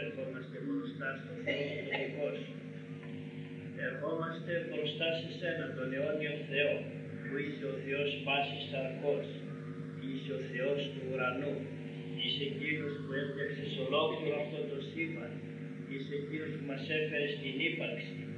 ερχόμαστε μπροστά στο θρόνο το δικό σου. Ερχόμαστε μπροστά σε σένα, τον αιώνιο Θεό, που είσαι ο Θεός πάσης αρκός, είσαι ο Θεός του ουρανού, είσαι εκείνος που έφτιαξες ολόκληρο αυτό το σύμπαν, είσαι εκείνος που μας έφερε στην ύπαρξη,